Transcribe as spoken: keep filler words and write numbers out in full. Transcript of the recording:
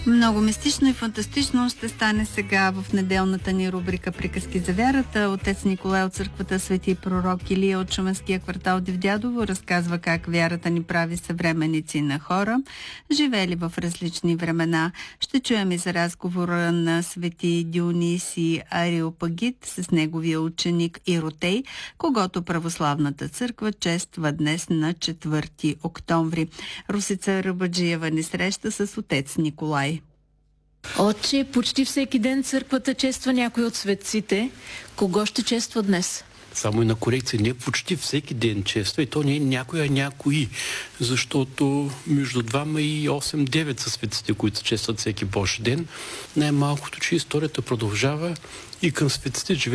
Много мистично и фантастично ще стане сега в неделната ни рубрика Приказки за вярата. Отец Николай от църквата Свети пророк Илия от Шуменския квартал Дивдядово разказва как вярата ни прави съвременици на хора, живели в различни времена. Ще чуем и за разговора на Свети Дионисий Ареопагит с неговия ученик Иротей, когото православната църква чества днес на четвърти октомври. Русица Рабаджиева ни среща с отец Николай. Отче, почти всеки ден църквата чества някой от светците. Кого ще чества днес? Само и на корекция, не почти всеки ден чества, и то не е някой, а някои, защото между двама и осем-девет са светците, които честват всеки Божи ден. Най-малкото, че историята продължава и към светците живеят